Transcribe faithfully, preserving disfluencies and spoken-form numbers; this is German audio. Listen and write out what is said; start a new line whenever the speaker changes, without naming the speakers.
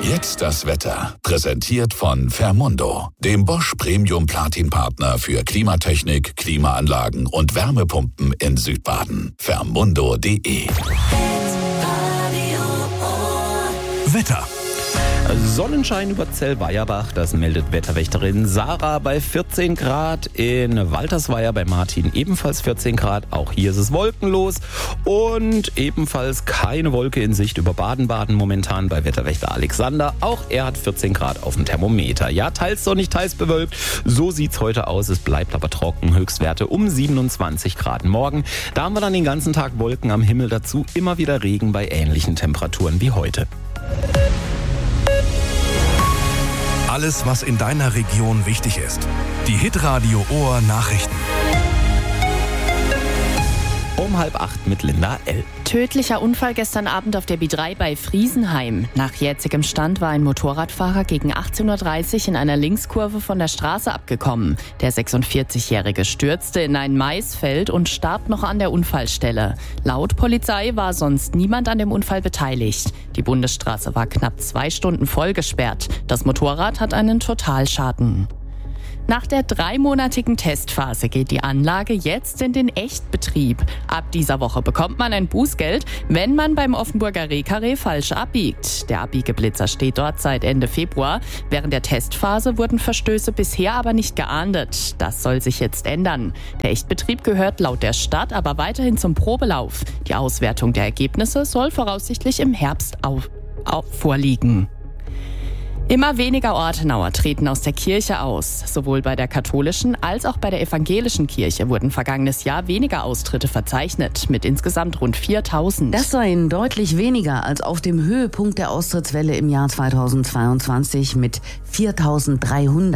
Jetzt das Wetter. Präsentiert von Fermundo, dem Bosch Premium Platin Partner für Klimatechnik, Klimaanlagen und Wärmepumpen in Südbaden. Fermundo punkt de.
Wetter.
Sonnenschein über Zellweierbach, das meldet Wetterwächterin Sarah bei vierzehn Grad. In Waltersweier bei Martin ebenfalls vierzehn Grad. Auch hier ist es wolkenlos und ebenfalls keine Wolke in Sicht über Baden-Baden momentan bei Wetterwächter Alexander. Auch er hat vierzehn Grad auf dem Thermometer. Ja, teils sonnig, teils bewölkt. So sieht's heute aus. Es bleibt aber trocken. Höchstwerte um siebenundzwanzig Grad morgen. Da haben wir dann den ganzen Tag Wolken am Himmel, dazu immer wieder Regen bei ähnlichen Temperaturen wie heute.
Alles, was in deiner Region wichtig ist. Die Hitradio Ohr Nachrichten.
Um halb acht mit Linda L.
Tödlicher Unfall gestern Abend auf der B drei bei Friesenheim. Nach jetzigem Stand war ein Motorradfahrer gegen achtzehn Uhr dreißig in einer Linkskurve von der Straße abgekommen. Der sechsundvierzigjährige stürzte in ein Maisfeld und starb noch an der Unfallstelle. Laut Polizei war sonst niemand an dem Unfall beteiligt. Die Bundesstraße war knapp zwei Stunden vollgesperrt. Das Motorrad hat einen Totalschaden. Nach der dreimonatigen Testphase geht die Anlage jetzt in den Echtbetrieb. Ab dieser Woche bekommt man ein Bußgeld, wenn man beim Offenburger Rehkarree falsch abbiegt. Der Abbiegeblitzer steht dort seit Ende Februar. Während der Testphase wurden Verstöße bisher aber nicht geahndet. Das soll sich jetzt ändern. Der Echtbetrieb gehört laut der Stadt aber weiterhin zum Probelauf. Die Auswertung der Ergebnisse soll voraussichtlich im Herbst auf, auf vorliegen. Immer weniger Ortenauer treten aus der Kirche aus. Sowohl bei der katholischen als auch bei der evangelischen Kirche wurden vergangenes Jahr weniger Austritte verzeichnet, mit insgesamt rund viertausend.
Das seien deutlich weniger als auf dem Höhepunkt der Austrittswelle im Jahr zweitausendzweiundzwanzig mit viertausenddreihundert.